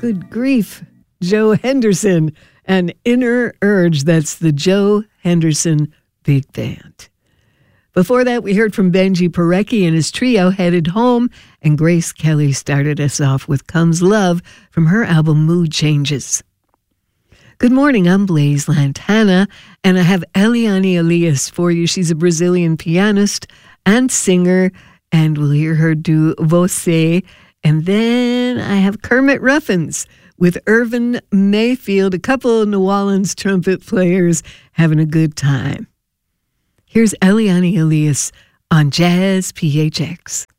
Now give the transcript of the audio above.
Good grief. Joe Henderson, An Inner Urge. That's the Joe Henderson Big Band. Before that, we heard from Benji Parecki and his trio, Headed Home, and Grace Kelly started us off with Comes Love from her album Mood Changes. Good morning, I'm Blaise Lantana, and I have Eliane Elias for you. She's a Brazilian pianist and singer, and we'll hear her do Você. And then I have Kermit Ruffins with Irvin Mayfield, a couple of New Orleans trumpet players having a good time. Here's Eliane Elias on Jazz PHX.